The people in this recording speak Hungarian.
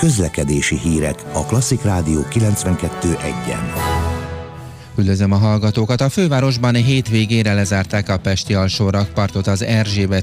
Közlekedési hírek a Klasszik Rádió 92.1-en. Üdvözlöm a hallgatókat! A fővárosban hétvégére lezárták a pesti alsórakpartot az Erzsébet